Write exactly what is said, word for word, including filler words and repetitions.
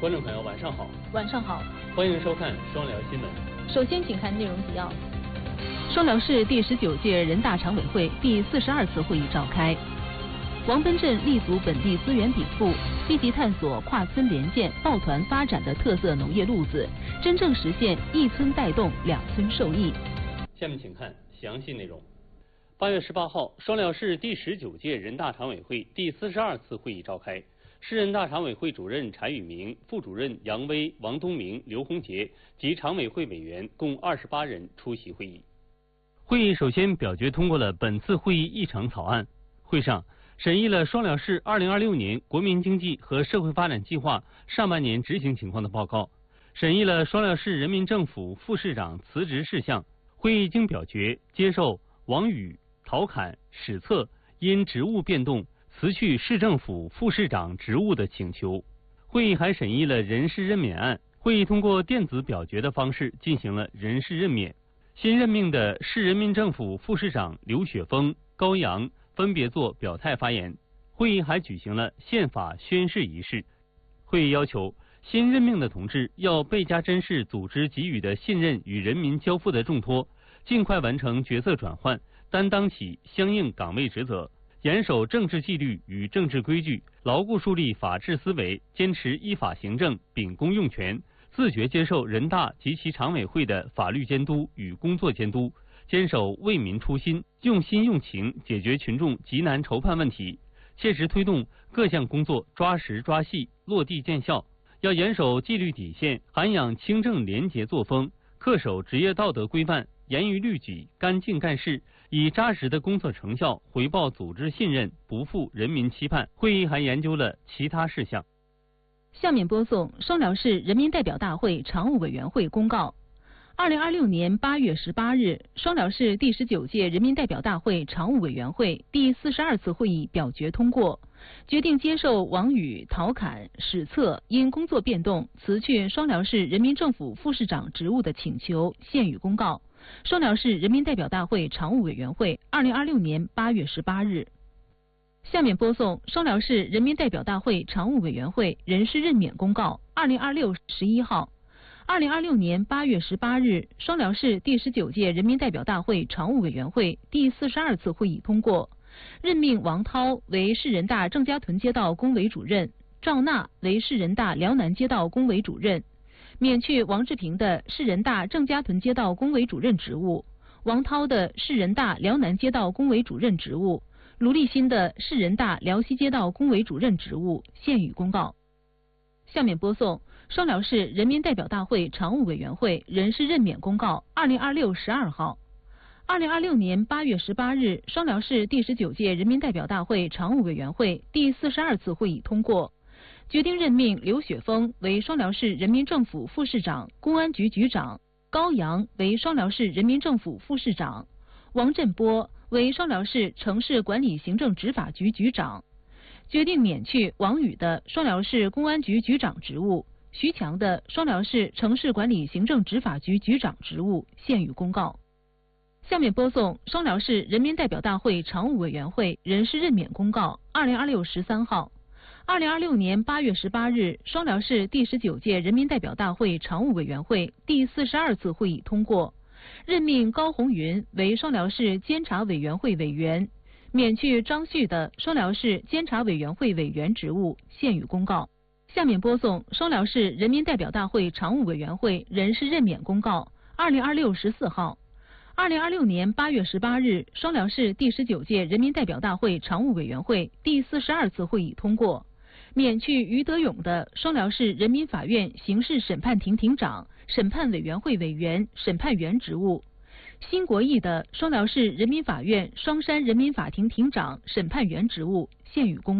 观众朋友，晚上好。 晚上好， 欢迎收看双聊新闻。 首先，请看内容提要。双辽市第十九届人大常委会第四十二次会议召开。王奔镇立足本地资源禀赋，积极探索跨村联建、抱团发展的特色农业路子，真正实现一村带动、两村受益。 下面请看详细内容。八月十八号，双辽市第十九届人大常委会第四十二次会议召开。市人大常委会主任柴宇明、副主任杨威、王东明、刘洪杰及常委会委员共二十八人出席会议。会议首先表决通过了本次会议议程草案。会上审议了双辽市二零二六年国民经济和社会发展计划上半年执行情况的报告，审议了双辽市人民政府副市长辞职事项。会议经表决接受王宇、陶侃、史策因职务变动辞去市政府副市长职务的请求。会议还审议了人事任免案。会议通过电子表决的方式进行了人事任免。新任命的市人民政府副市长刘雪峰、高阳分别作表态发言。会议还举行了宪法宣誓仪式。会议要求新任命的同志要倍加珍视组织给予的信任与人民交付的重托，尽快完成角色转换，担当起相应岗位职责，严守政治纪律与政治规矩，牢固树立法治思维，坚持依法行政，秉公用权，自觉接受人大及其常委会的法律监督与工作监督，坚守为民初心，用心用情解决群众急难愁盼问题，切实推动各项工作抓实抓细，落地见效。要严守纪律底线，涵养清正廉洁作风，恪守职业道德规范，严于律己，干净干事，以扎实的工作成效回报组织信任，不负人民期盼。会议还研究了其他事项。 下面播送双辽市人民代表大会常务委员会公告。二零二六年八月十八日，双辽市第十九届人民代表大会常务委员会第四十二次会议表决通过，决定接受王宇、陶侃、史策因工作变动辞去双辽市人民政府副市长职务的请求，现予公告。双辽市人民代表大会常务委员会二零二六年八月十八日。下面播送双辽市人民代表大会常务委员会人事任免公告二零二六十一号。二零二六年八月十八日，双辽市第十九届人民代表大会常务委员会第四十二次会议通过，任命王涛为市人大郑家屯街道工委主任，赵娜为市人大辽南街道工委主任，免去王志平的市人大郑家屯街道工委主任职务，王涛的市人大辽南街道工委主任职务，卢立新的市人大辽西街道工委主任职务，现予公告。下面播送双辽市人民代表大会常务委员会人事任免公告二零二六十二号。二零二六年八月十八日，双辽市第十九届人民代表大会常务委员会第四十二次会议通过，决定任命刘雪峰为双辽市人民政府副市长、公安局局长，高阳为双辽市人民政府副市长，王振波为双辽市城市管理行政执法局局长。决定免去王宇的双辽市公安局局长职务，徐强的双辽市城市管理行政执法局局长职务，现予公告。下面播送双辽市人民代表大会常务委员会人事任免公告二零二六十三号。二零二六年八月十八日，双辽市第十九届人民代表大会常务委员会第四十二次会议通过，任命高红云为双辽市监察委员会委员，免去张旭的双辽市监察委员会委员职务，现予公告。下面播送双辽市人民代表大会常务委员会人事任免公告二零二六十四号。二零二六年八月十八日，双辽市第十九届人民代表大会常务委员会第四十二次会议通过，免去于德勇的双辽市人民法院刑事审判庭庭长、审判委员会委员、审判员职务，辛国义的双辽市人民法院双山人民法庭庭长、审判员职务，现予公告。